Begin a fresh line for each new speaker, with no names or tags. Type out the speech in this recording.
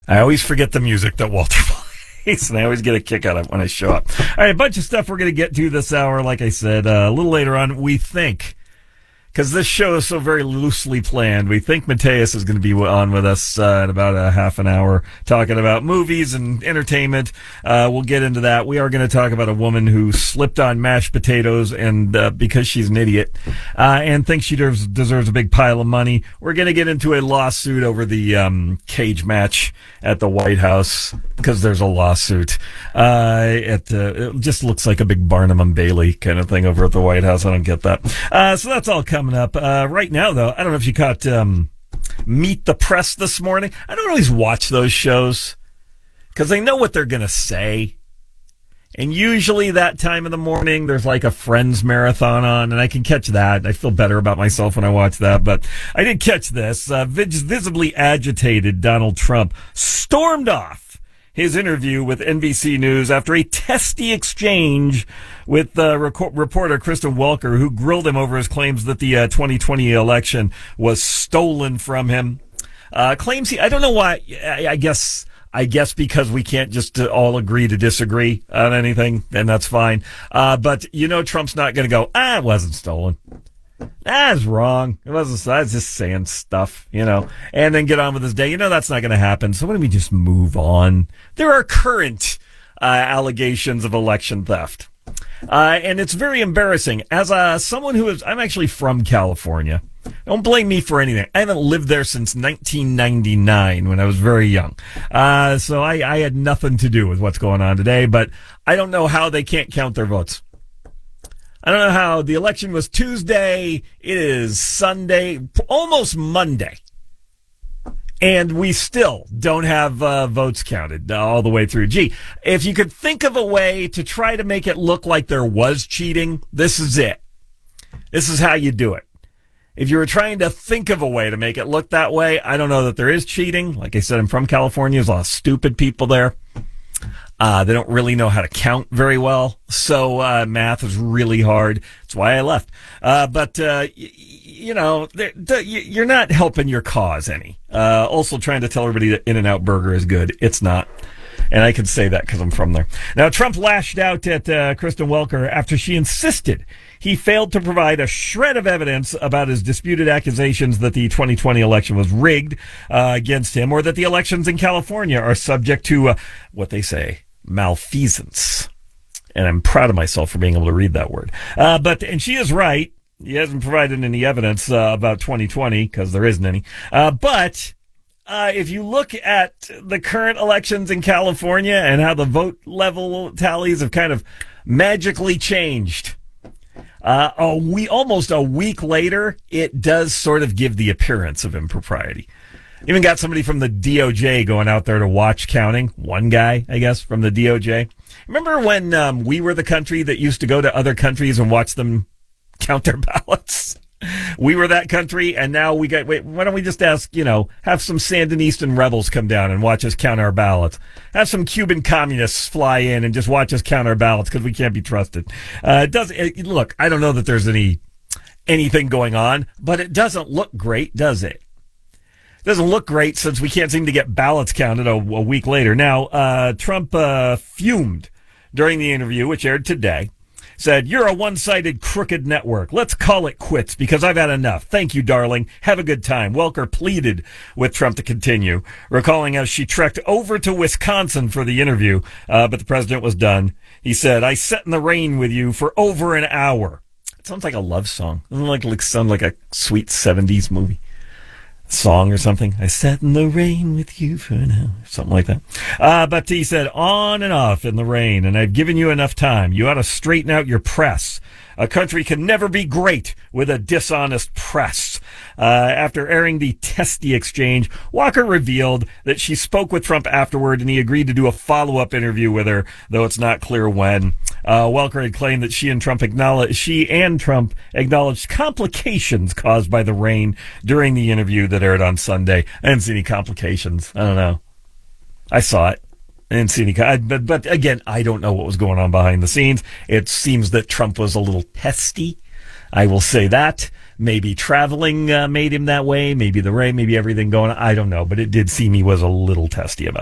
I always forget the music that Walter plays, and I always get a kick out of it when I show up. All right, a bunch of stuff we're going to get to this hour. Like I said, a little later on, we think, because this show is so very loosely planned, we think Mateus is going to be on with us in about a half an hour talking about movies and entertainment. We'll get into that. We are going to talk about a woman who slipped on mashed potatoes and because she's an idiot and thinks she deserves a big pile of money. We're going to get into a lawsuit over the cage match at the White House because there's a lawsuit. It just looks like a big Barnum and Bailey kind of thing over at the White House. I don't get that. So that's all coming up. Right now, though, I don't know if you caught Meet the Press this morning. I don't always watch those shows because I know what they're going to say. And usually that time of the morning, there's like a Friends marathon on, and I can catch that. I feel better about myself when I watch that. But I did catch this. Visibly agitated Donald Trump stormed off his interview with NBC News after a testy exchange with reporter Kristen Welker, who grilled him over his claims that the 2020 election was stolen from him. Claims I don't know why. I guess because we can't just all agree to disagree on anything, and that's fine. But Trump's not going to go, it wasn't stolen. That's wrong. It wasn't. I was just saying stuff, and then get on with his day. That's not going to happen. So why don't we just move on? There are current allegations of election theft, and it's very embarrassing. As someone I'm actually from California. Don't blame me for anything. I haven't lived there since 1999 when I was very young. So I had nothing to do with what's going on today. But I don't know how they can't count their votes. I don't know how. The election was Tuesday. It is Sunday, almost Monday. And we still don't have votes counted all the way through. Gee, if you could think of a way to try to make it look like there was cheating, this is it. This is how you do it. If you were trying to think of a way to make it look that way, I don't know that there is cheating. Like I said, I'm from California. There's a lot of stupid people there. They don't really know how to count very well, so math is really hard. That's why I left. But you're not helping your cause any. Also trying to tell everybody that In-N-Out Burger is good. It's not. And I can say that because I'm from there. Now, Trump lashed out at Kristen Welker after she insisted he failed to provide a shred of evidence about his disputed accusations that the 2020 election was rigged against him, or that the elections in California are subject to what they say, malfeasance. And I'm proud of myself for being able to read that word. And she is right. He hasn't provided any evidence about 2020 because there isn't any. But if you look at the current elections in California and how the vote level tallies have kind of magically changed, almost a week later, it does sort of give the appearance of impropriety. Even got somebody from the DOJ going out there to watch counting. One guy, I guess, from the DOJ. Remember when we were the country that used to go to other countries and watch them count their ballots? We were that country, and now why don't we just ask, have some Sandinistan rebels come down and watch us count our ballots. Have some Cuban communists fly in and just watch us count our ballots because we can't be trusted. Look, I don't know that there's anything going on, but it doesn't look great, does it? It doesn't look great since we can't seem to get ballots counted a week later. Now, Trump fumed during the interview, which aired today. Said, "You're a one-sided crooked network. Let's call it quits because I've had enough. Thank you, darling. Have a good time." Welker pleaded with Trump to continue, recalling how she trekked over to Wisconsin for the interview, but the president was done. He said, "I sat in the rain with you for over an hour." It sounds like a love song. Doesn't it sound like a sweet 70s movie song or something? I sat in the rain with you for an hour, something like that. But he said, on and off in the rain, and I've given you enough time. You ought to straighten out your press. A country can never be great with a dishonest press. After airing the testy exchange, Walker revealed that she spoke with Trump afterward, and he agreed to do a follow-up interview with her, though it's not clear when. Welker had claimed that she and Trump acknowledged complications caused by the rain during the interview that aired on Sunday. I didn't see any complications. I don't know. I saw it. I didn't see any. But again, I don't know what was going on behind the scenes. It seems that Trump was a little testy. I will say that. Maybe traveling made him that way. Maybe the rain, maybe everything going. I don't know, but it did seem he was a little testy about